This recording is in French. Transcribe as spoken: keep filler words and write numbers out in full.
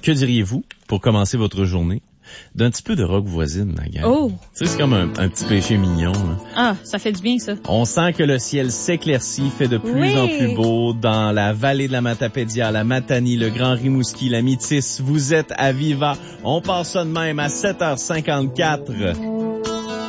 que diriez-vous pour commencer votre journée d'un petit peu de rock voisine, la gang? Oh! Tu sais, c'est comme un, un petit péché mignon. Là. Ah, ça fait du bien, ça. On sent que le ciel s'éclaircit, fait de plus oui. en plus beau dans la vallée de la Matapédia, la Matanie, le Grand Rimouski, la Métis. Vous êtes à Viva. On part ça de même à sept heures cinquante-quatre.